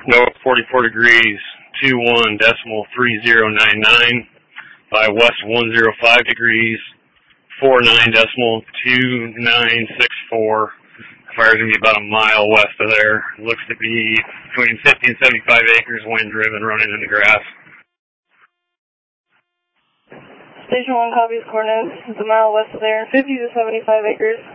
north 44 degrees 21.3099 by west 105 degrees 49.2964. Fire's going to be about a mile west of there. Looks to be between 50 and 75 acres, wind driven, running in the grass. Station 1 copies coordinates. It's a mile west of there, 50 to 75 acres.